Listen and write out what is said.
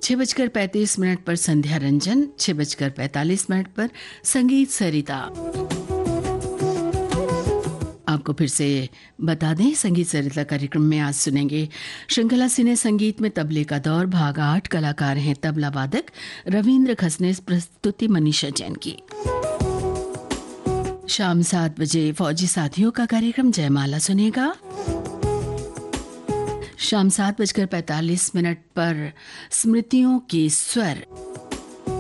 6:35 पर संध्या रंजन, 6:45 पर संगीत सरिता। आपको फिर से बता दें, संगीत सरिता कार्यक्रम में आज सुनेंगे श्रृंखला सिने संगीत में तबले का दौर भाग 8। कलाकार हैं तबला वादक रविंद्र खसने, प्रस्तुति मनीषा जैन की। शाम 7 बजे फौजी साथियों का कार्यक्रम जयमाला सुनेगा। शाम 7:45 पर स्मृतियों के स्वर,